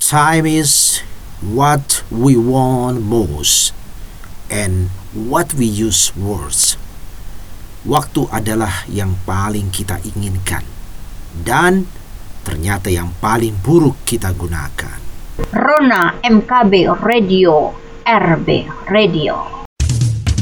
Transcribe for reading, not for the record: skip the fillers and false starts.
Time is what we want most and what we use worst. Waktu adalah yang paling kita inginkan dan ternyata yang paling buruk kita gunakan. Rona MKB Radio, RB Radio.